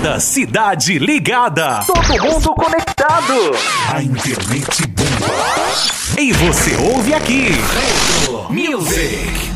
Toda cidade ligada. Todo mundo conectado. A internet bomba. E você ouve aqui. Retro Music.